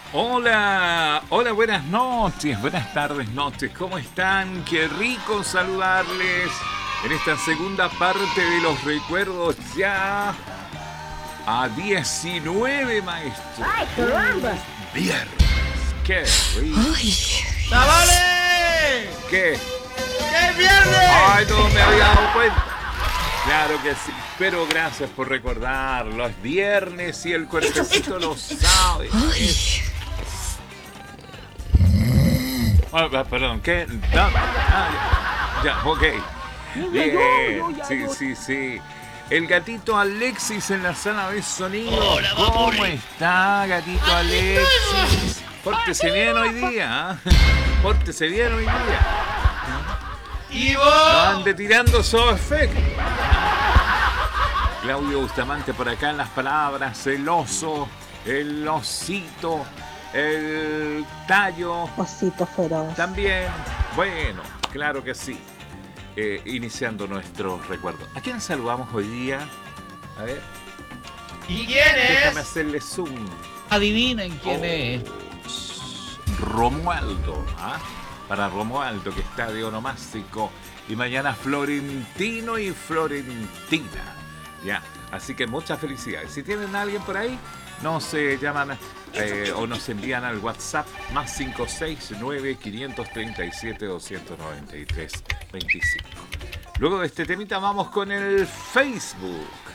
Hola, hola, buenas noches, buenas tardes, noches, ¿cómo están? Qué rico saludarles en esta segunda parte de los recuerdos ya a 19, maestro. ¡Ay, caramba! Viernes, qué rico. ¡Ay! ¡Chavales! ¿Qué? ¡Que es viernes! Ay, no me había dado cuenta. Claro que sí, pero gracias por recordarlo. Es viernes y el cuerpecito lo sabe. ¡Ay! Perdón, ¿qué? Ya, ok. Bien, sí. El gatito Alexis en la sala de sonido. Hola, ¿Cómo Mamuri. está, gatito Alexis? Pórtese bien hoy día. Pórtese bien hoy día. ¡Y No vos! ande tirando esos efectos. Claudio Bustamante por acá en las palabras. El oso, el osito, el tallo. Osito feroz. También, bueno, claro que sí. Iniciando nuestros recuerdos. ¿A quién saludamos hoy día? A ver, ¿Y quién déjame es? hacerle zoom. Adivinen quién es. Romualdo, ¿ah? Para Romualdo, que está de onomástico. Y mañana Florentino y Florentina. Ya, así que muchas felicidades. Si tienen a alguien por ahí, nos llaman o nos envían al WhatsApp más 569 537 293 25. Luego de este temita vamos con el Facebook.